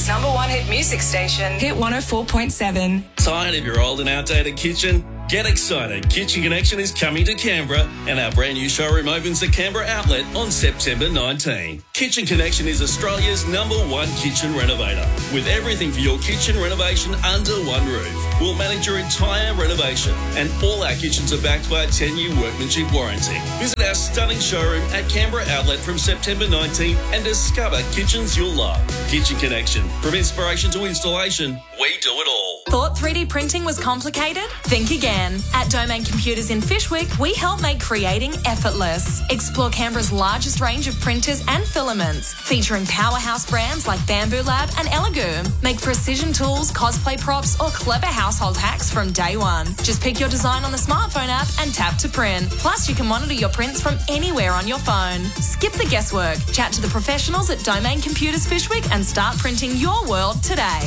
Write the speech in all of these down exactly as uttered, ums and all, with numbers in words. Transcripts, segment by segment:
Canberra's number one hit music station, Hit one oh four point seven. Tired of your old and outdated kitchen? Get excited. Kitchen Connection is coming to Canberra and our brand new showroom opens at Canberra Outlet on September nineteenth. Kitchen Connection is Australia's number one kitchen renovator. With everything for your kitchen renovation under one roof. We'll manage your entire renovation and all our kitchens are backed by a ten-year workmanship warranty. Visit our stunning showroom at Canberra Outlet from September nineteenth and discover kitchens you'll love. Kitchen Connection. From inspiration to installation, we do it all. Thought three D printing was complicated? Think again. At Domain Computers in Fyshwick, we help make creating effortless. Explore Canberra's largest range of printers and filaments, featuring powerhouse brands like Bamboo Lab and Elegoo. Make precision tools, cosplay props, or clever household hacks from day one. Just pick your design on the smartphone app and tap to print. Plus, you can monitor your prints from anywhere on your phone. Skip the guesswork. Chat to the professionals at Domain Computers Fyshwick and start printing your world today.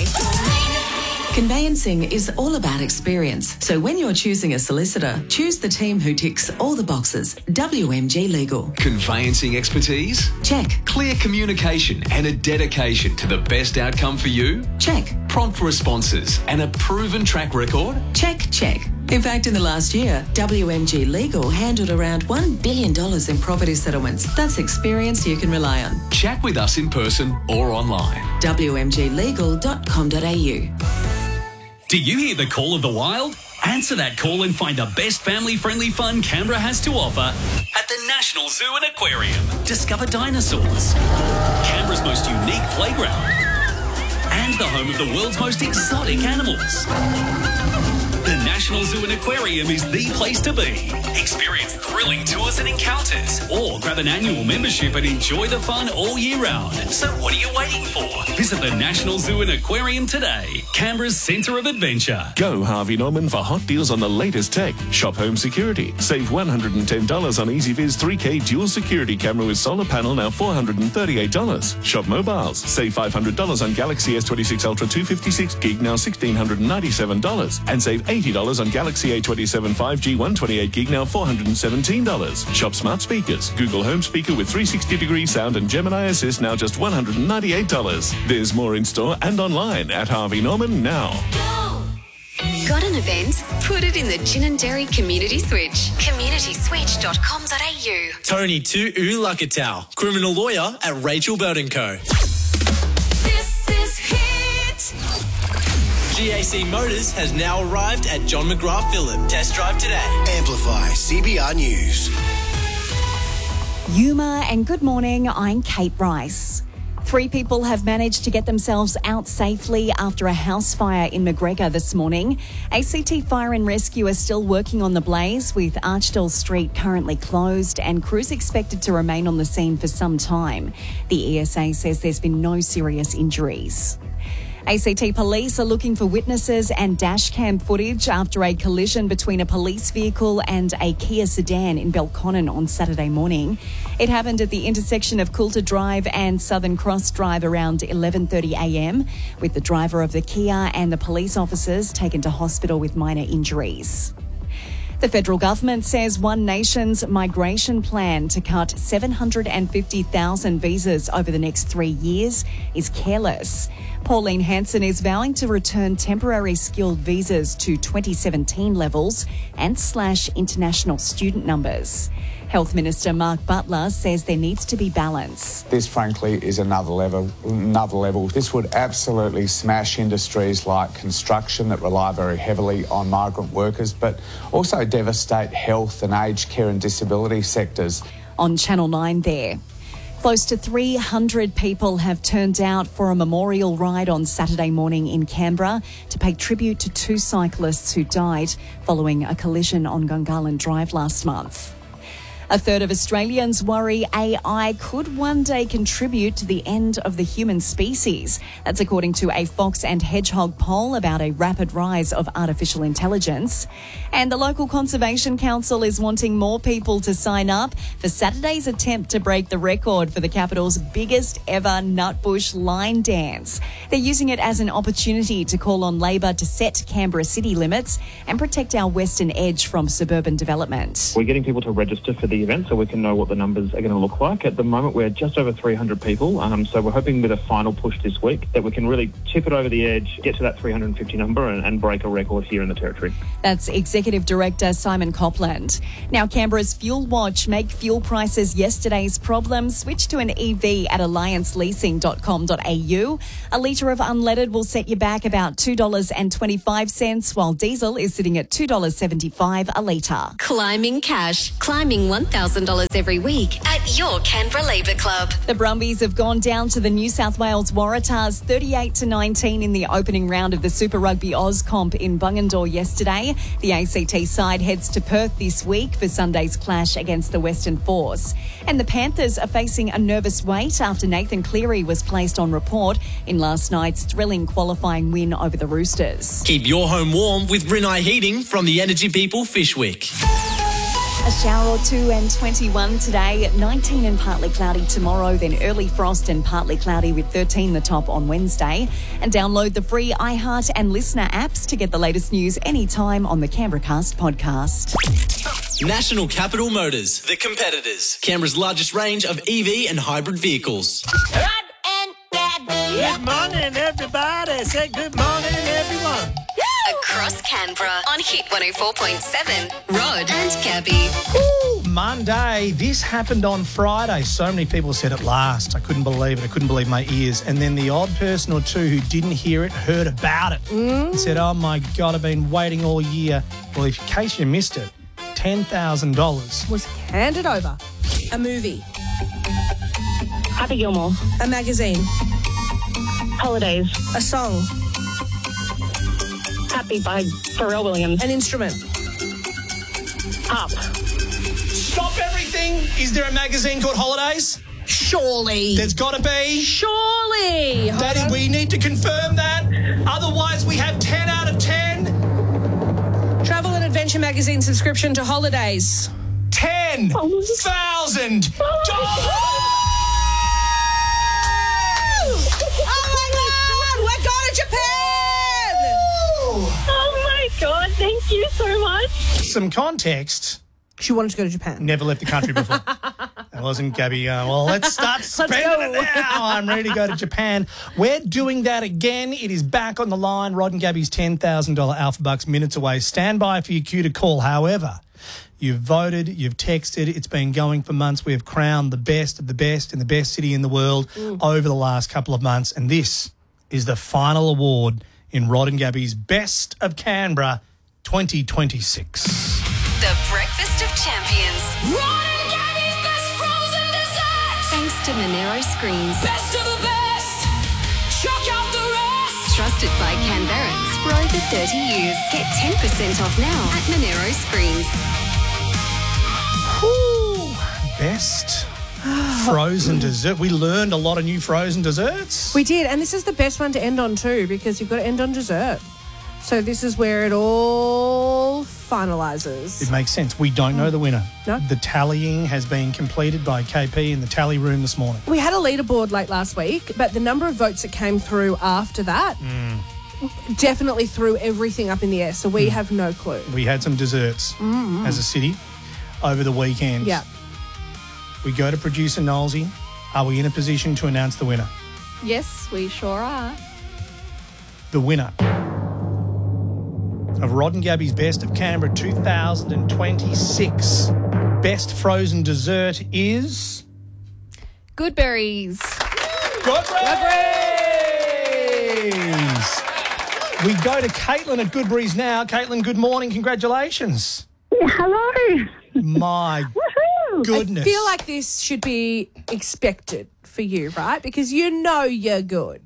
Conveyancing is all about experience. So when you're choosing a solicitor, choose the team who ticks all the boxes. W M G Legal. Conveyancing expertise? Check. Clear communication and a dedication to the best outcome for you? Check. Prompt responses and a proven track record? Check, check. In fact, in the last year, W M G Legal handled around one billion dollars in property settlements. That's experience you can rely on. Chat with us in person or online. w m g legal dot com dot a u. Do you hear the call of the wild? Answer that call and find the best family-friendly fun Canberra has to offer at the National Zoo and Aquarium. Discover dinosaurs, Canberra's most unique playground, and the home of the world's most exotic animals. The National Zoo and Aquarium is the place to be. Experience thrilling tours and encounters, or grab an annual membership and enjoy the fun all year round. So what are you waiting for? Visit the National Zoo and Aquarium today, Canberra's centre of adventure. Go Harvey Norman for hot deals on the latest tech. Shop home security. Save one hundred ten dollars on EasyViz three K dual security camera with solar panel, now four hundred thirty-eight dollars. Shop mobiles. Save five hundred dollars on Galaxy S twenty-six Ultra two fifty-six gig, now one thousand six hundred ninety-seven dollars. And save eighty dollars on Galaxy A twenty-seven five G one twenty-eight gig, now four hundred seventeen dollars. Shop smart speakers. Google Home Speaker with three sixty degree sound and Gemini Assist, now just one hundred ninety-eight dollars. There's more in store and online at Harvey Norman now. Got an event? Put it in the Gin and Dairy Community Switch. community switch dot com dot a u. Tony Tu Ulakatau, criminal lawyer at Rachel Bird and Co. This is Hit. G A C Motors has now arrived at John McGrath Phillip. Test drive today. Amplify C B R News. Yuma and good morning, I'm Kate Rice. Three people have managed to get themselves out safely after a house fire in McGregor this morning. A C T Fire and Rescue are still working on the blaze, with Archdale Street currently closed and crews expected to remain on the scene for some time. The E S A says there's been no serious injuries. A C T Police are looking for witnesses and dashcam footage after a collision between a police vehicle and a Kia sedan in Belconnen on Saturday morning. It happened at the intersection of Coulter Drive and Southern Cross Drive around eleven thirty a m, with the driver of the Kia and the police officers taken to hospital with minor injuries. The federal government says One Nation's migration plan to cut seven hundred fifty thousand visas over the next three years is careless. Pauline Hanson is vowing to return temporary skilled visas to twenty seventeen levels and slash international student numbers. Health Minister Mark Butler says there needs to be balance. This, frankly, is another level. Another level. This would absolutely smash industries like construction that rely very heavily on migrant workers, but also devastate health and aged care and disability sectors. On Channel nine there. Close to three hundred people have turned out for a memorial ride on Saturday morning in Canberra to pay tribute to two cyclists who died following a collision on Gungahlin Drive last month. A third of Australians worry A I could one day contribute to the end of the human species. That's according to a Fox and Hedgehog poll about a rapid rise of artificial intelligence. And the local Conservation Council is wanting more people to sign up for Saturday's attempt to break the record for the capital's biggest ever Nutbush line dance. They're using it as an opportunity to call on Labor to set Canberra city limits and protect our western edge from suburban development. We're getting people to register for the the event so we can know what the numbers are going to look like. At the moment, we're just over three hundred people, um, so we're hoping with a final push this week that we can really tip it over the edge, get to that three hundred fifty number and, and break a record here in the Territory. That's Executive Director Simon Copland. Now, Canberra's Fuel Watch. Make fuel prices yesterday's problem. Switch to an E V at alliance leasing dot com dot a u. A litre of unleaded will set you back about two dollars twenty-five, while diesel is sitting at two dollars seventy-five a litre. Climbing cash. Climbing one thousand dollars every week at your Canberra Labour Club. The Brumbies have gone down to the New South Wales Waratahs thirty-eight to nineteen in the opening round of the Super Rugby Oz comp in Bungendore yesterday. The A C T side heads to Perth this week for Sunday's clash against the Western Force. And the Panthers are facing a nervous wait after Nathan Cleary was placed on report in last night's thrilling qualifying win over the Roosters. Keep your home warm with Rinnai Heating from the Energy People Fishwick. A shower or two and twenty-one today, nineteen and partly cloudy tomorrow, then early frost and partly cloudy with thirteen the top on Wednesday. And download the free iHeart and Listener apps to get the latest news anytime on the Canberra Cast podcast. National Capital Motors, the competitors. Canberra's largest range of E V and hybrid vehicles. Good morning, everybody. Say good morning, everyone. Across Canberra on Hit one oh four point seven. Rod and Gabby. Ooh, Monday. This happened on Friday. So many people said it last. I couldn't believe it. I couldn't believe my ears. And then the odd person or two who didn't hear it heard about it mm. and said, oh, my God, I've been waiting all year. Well, if, in case you missed it, ten thousand dollars was handed over. A movie. Happy Gilmore. A magazine. Holidays. A song. Happy by Pharrell Williams. An instrument. Harp. Stop everything. Is there a magazine called Holidays? Surely. There's got to be. Surely. Daddy, Hold we on. need to confirm that. Otherwise, we have ten out of ten. Travel and Adventure magazine subscription to Holidays. ten thousand dollars. God, thank you so much. Some context. She wanted to go to Japan. Never left the country before. That wasn't Gabby. Uh, well, let's start spending it now. I'm ready to go to Japan. We're doing that again. It is back on the line. Rod and Gabby's ten thousand dollars Alpha Bucks minutes away. Stand by for your cue to call. However, you've voted, you've texted. It's been going for months. We have crowned the best of the best in the best city in the world mm. over the last couple of months. And this is the final award in Rod and Gabby's Best of Canberra twenty twenty-six. The Breakfast of Champions. Rod and Gabby's Best Frozen Dessert. Thanks to Monero Screens. Best of the best. Shock out the rest. Trusted by Canberrans for over thirty years. Get ten percent off now at Monero Screens. Whew. Best frozen dessert. We learned a lot of new frozen desserts. We did, and this is the best one to end on too, because you've got to end on dessert. So this is where it all finalises. It makes sense. We don't know the winner. No. The tallying has been completed by K P in the tally room this morning. We had a leaderboard late last week, but the number of votes that came through after that mm. definitely threw everything up in the air, so we mm. have no clue. We had some desserts mm-hmm. as a city over the weekend. Yeah. We go to producer Nolsey. Are we in a position to announce the winner? Yes, we sure are. The winner of Rod and Gabby's Best of Canberra two thousand twenty-six Best Frozen Dessert is... Goodberries. Goodberries! We go to Caitlin at Goodberries now. Caitlin, good morning. Congratulations. Hello. My goodness. I feel like this should be expected for you, right? Because you know you're good.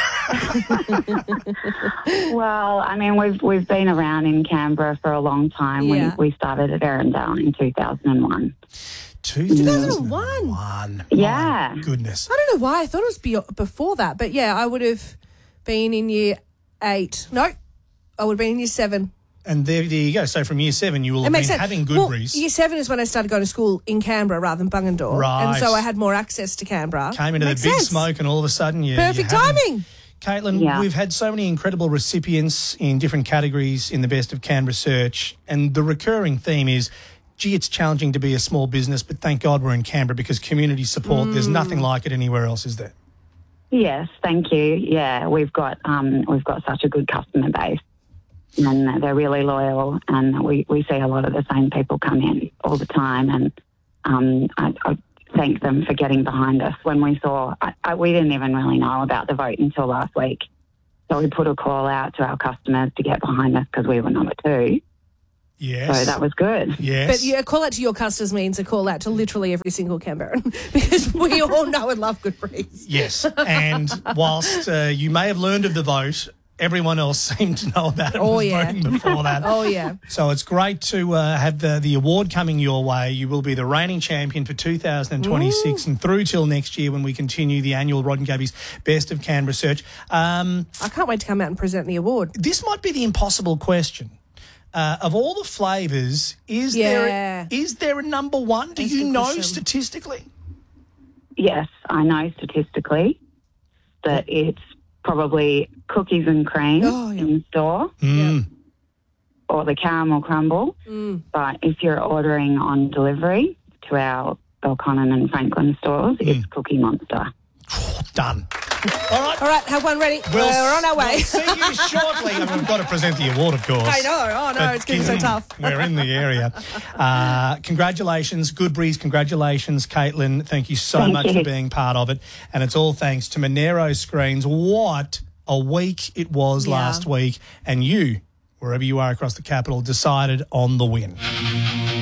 Well, I mean, we've we've been around in Canberra for a long time. Yeah. We we started at Arundel in two thousand one. two thousand one? One. Yeah. My goodness. I don't know why. I thought it was be- before that. But, yeah, I would have been in year eight. No, I would have been in year seven. And there, there you go. So from year seven, you will It have makes been sense. having Well, Goodberries. year seven is when I started going to school in Canberra rather than Bungendore. Right. And so I had more access to Canberra. Came into the Makes big sense. smoke and all of a sudden you... Perfect you're having- timing. Caitlin, Yeah. we've had so many incredible recipients in different categories in the Best of Canberra search, and the recurring theme is gee, it's challenging to be a small business, but thank God we're in Canberra because community support, Mm. there's nothing like it anywhere else, is there? Yes, thank you. Yeah, we've got um, we've got such a good customer base, and they're really loyal. And we, we see a lot of the same people come in all the time. And um, I, I thank them for getting behind us. When we saw, I, I, we didn't even really know about the vote until last week, so we put a call out to our customers to get behind us because we were number two. Yes. So that was good. Yes. But yeah, a call out to your customers means a call out to literally every single Canberran because we all know and love Good Breeze. Yes. And whilst uh, you may have learned of the vote, everyone else seemed to know about it and Oh, was yeah. voting before that. Oh, yeah. So it's great to uh, have the, the award coming your way. You will be the reigning champion for two thousand twenty-six and through till next year when we continue the annual Rod and Gabby's Best of Canberra search. Um, I can't wait to come out and present the award. This might be the impossible question. Uh, of all the flavours, is Yeah. there is there a number one? Do That's a you good know question. statistically? Yes, I know statistically that it's probably cookies and cream Oh, yeah. in store Mm. or the caramel crumble. Mm. But if you're ordering on delivery to our Belconnen and Franklin stores, it's Cookie Monster. Done. All right. All right, have one ready. We'll We're on our way. We'll see you shortly. And we've got to present the award, of course. I know. Oh, no, But it's getting so given tough. We're in the area. Uh, congratulations, Good Breeze. Congratulations, Caitlin. Thank you so Thank much you. for being part of it. And it's all thanks to Monero Screens. What a week it was Yeah. last week. And you, wherever you are across the capital, decided on the win.